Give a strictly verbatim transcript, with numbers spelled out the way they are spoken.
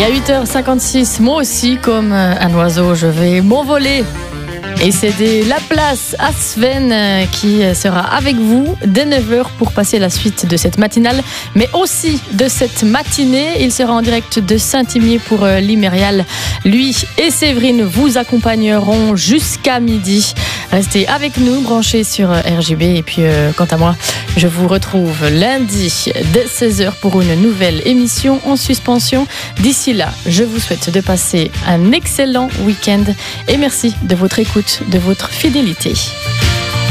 Et à huit heures cinquante-six, moi aussi, comme un oiseau, je vais m'envoler et céder la place à Sven qui sera avec vous dès neuf heures pour passer la suite de cette matinale, mais aussi de cette matinée. Il sera en direct de Saint-Imier pour l'Imérial. Lui et Séverine vous accompagneront jusqu'à midi. Restez avec nous, branchés sur R J B. Et puis, euh, quant à moi, je vous retrouve lundi dès seize heures pour une nouvelle émission en suspension. D'ici là, je vous souhaite de passer un excellent week-end et merci de votre écoute, de votre fidélité.